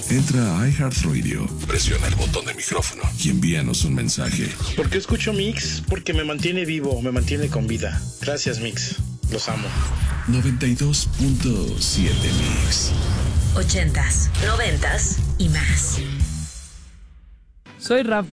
Entra a iHeartRadio, presiona el botón de micrófono y envíanos un mensaje. ¿Por qué escucho Mix? Porque me mantiene vivo, me mantiene con vida. Gracias, Mix. Los amo. 92.7 Mix. 80s, 90s y más. Soy Raf